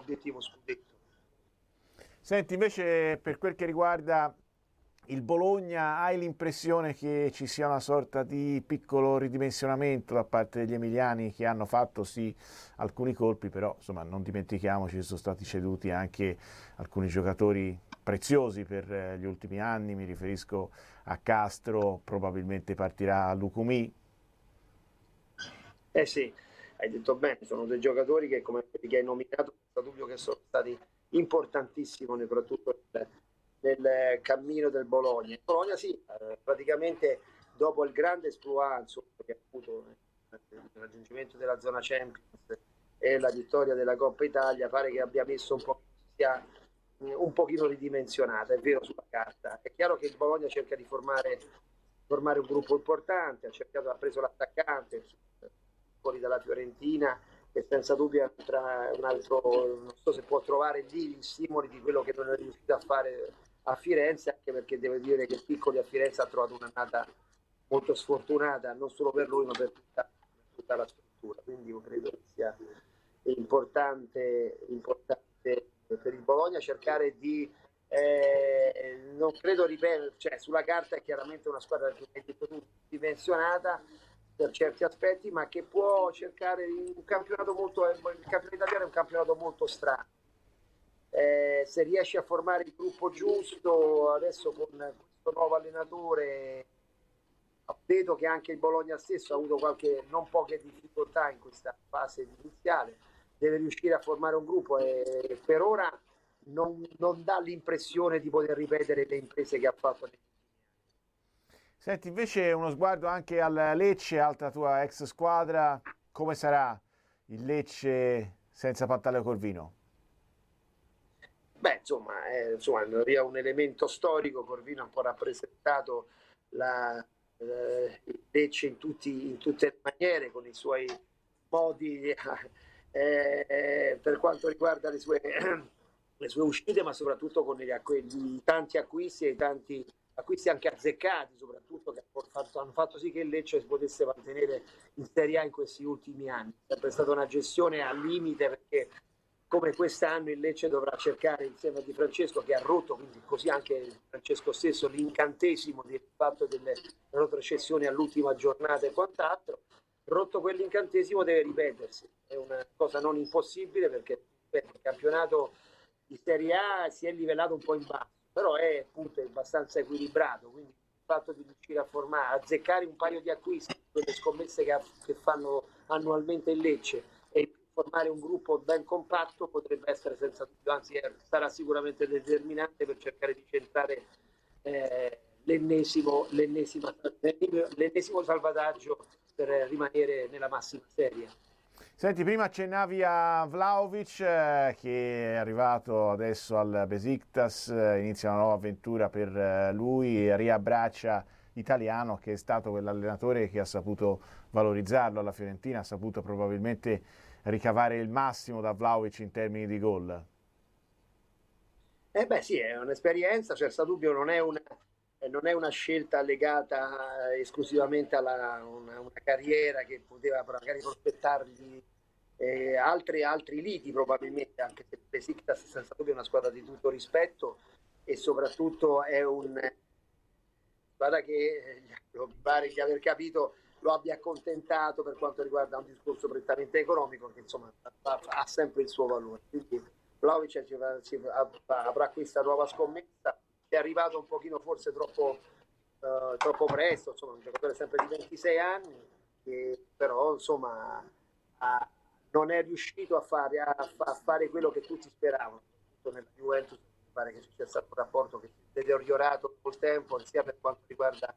l'obiettivo scudetto. Senti, invece per quel che riguarda il Bologna, hai l'impressione che ci sia una sorta di piccolo ridimensionamento da parte degli emiliani, che hanno fatto sì alcuni colpi, però insomma non dimentichiamoci che sono stati ceduti anche alcuni giocatori preziosi per gli ultimi anni, mi riferisco a Castro, probabilmente partirà Lucumí. Eh sì, hai detto bene, sono dei giocatori che, come quelli che hai nominato, senza dubbio che sono stati importantissimi, soprattutto nel cammino del Bologna. Il Bologna sì, praticamente dopo il grande esploit insomma, che ha avuto il raggiungimento della zona Champions e la vittoria della Coppa Italia, pare che abbia messo un po', sia un pochino ridimensionata, è vero sulla carta. È chiaro che il Bologna cerca di formare un gruppo importante, ha preso l'attaccante fuori dalla Fiorentina, che senza dubbio è un altro, non so se può trovare lì gli stimoli di quello che non è riuscito a fare a Firenze, anche perché devo dire che Piccoli a Firenze ha trovato un'annata molto sfortunata, non solo per lui ma per tutta la struttura, quindi io credo che sia importante per il Bologna cercare di non credo ripetere, cioè sulla carta è chiaramente una squadra che hai detto tu dimensionata per certi aspetti, ma che può cercare un campionato molto, il campionato italiano è un campionato molto strano. Se riesce a formare il gruppo giusto adesso con questo nuovo allenatore, vedo che anche il Bologna stesso ha avuto non poche difficoltà in questa fase iniziale, deve riuscire a formare un gruppo e per ora non dà l'impressione di poter ripetere le imprese che ha fatto negli ultimi anni. Senti, invece uno sguardo anche al Lecce, altra tua ex squadra, come sarà il Lecce senza Pantaleo Corvino? Beh, insomma, è un elemento storico, Corvino ha un po' rappresentato il Lecce in tutte le maniere, con i suoi modi per quanto riguarda le sue uscite, ma soprattutto con i tanti acquisti e i tanti acquisti anche azzeccati, soprattutto che hanno fatto sì che il Lecce si potesse mantenere in Serie A in questi ultimi anni. È sempre stata una gestione al limite perché come quest'anno il Lecce dovrà cercare insieme a Di Francesco che ha rotto, quindi così anche Francesco stesso, l'incantesimo del fatto delle retrocessioni all'ultima giornata e quant'altro, rotto quell'incantesimo deve ripetersi, è una cosa non impossibile perché il campionato di Serie A si è livellato un po' in basso, però è appunto abbastanza equilibrato, quindi il fatto di riuscire a formare, azzeccare un paio di acquisti, quelle scommesse che fanno annualmente il Lecce e formare un gruppo ben compatto potrebbe essere senza dubbio, anzi sarà sicuramente determinante per cercare di centrare l'ennesimo salvataggio per rimanere nella massima serie. Senti, prima accennavi a Vlahovic che è arrivato adesso al Besiktas, inizia una nuova avventura per lui, riabbraccia Italiano che è stato quell'allenatore che ha saputo valorizzarlo alla Fiorentina, ha saputo probabilmente ricavare il massimo da Vlahovic in termini di gol. Beh sì, è un'esperienza, senza dubbio non è una scelta legata esclusivamente a una carriera che poteva magari prospettargli altri liti probabilmente, anche se Besiktas senza dubbio è una squadra di tutto rispetto e soprattutto è una squadra che mi pare di aver capito lo abbia accontentato per quanto riguarda un discorso prettamente economico che insomma ha sempre il suo valore. Quindi Vlahovic avrà questa nuova scommessa, è arrivato un pochino forse troppo presto, insomma un giocatore sempre di 26 anni, che però insomma non è riuscito a fare quello che tutti speravano, soprattutto nella Juventus. Mi pare che ci sia stato un rapporto che si è deteriorato col tempo, sia per quanto riguarda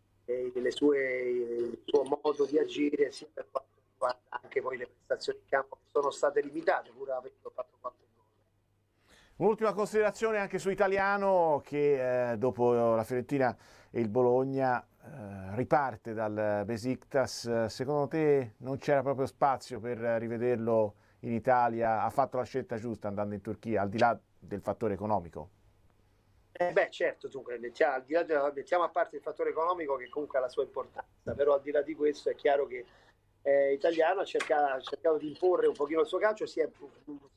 il suo modo di agire, sia per quanto riguarda anche poi le prestazioni in campo che sono state limitate, pur avendo fatto qualche gol. Un'ultima considerazione anche su Italiano che dopo la Fiorentina e il Bologna riparte dal Besiktas. Secondo te non c'era proprio spazio per rivederlo in Italia? Ha fatto la scelta giusta andando in Turchia, al di là del fattore economico? Beh, certo, dunque, mettiamo a parte il fattore economico che comunque ha la sua importanza, però al di là di questo è chiaro che Italiano ha cercato di imporre un pochino il suo calcio, si è